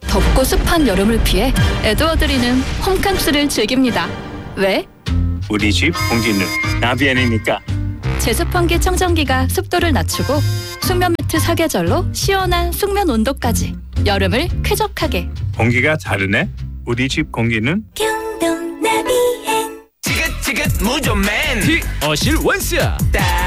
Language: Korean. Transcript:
덥고 습한 여름을 피해 에드워드리는 홈캉스를 즐깁니다. 왜? 우리 집 공기는 나비안이니까. 제습환기 청정기가 습도를 낮추고 숙면 매트 사계절로 시원한 숙면 온도까지 여름을 쾌적하게. 공기가 다르네. 우리 집 공기는 경동 나비엔 지긋지긋 무좀맨 어실 원스